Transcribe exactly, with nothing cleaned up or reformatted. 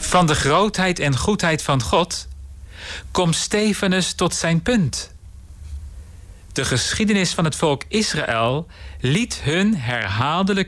van de grootheid en goedheid van God komt Stefanus tot zijn punt. De geschiedenis van het volk Israël liet hun herhaaldelijk